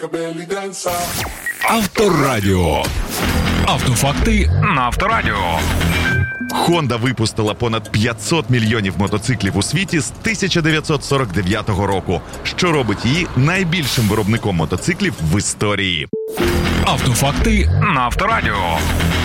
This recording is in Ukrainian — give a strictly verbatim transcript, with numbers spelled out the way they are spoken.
Авторадіо. Автофакти на Авторадіо. Honda випустила понад п'ятсот мільйонів мотоциклів у світі з тисяча дев'ятсот сорок дев'ятого року, що робить її найбільшим виробником мотоциклів в історії. Автофакти на Авторадіо.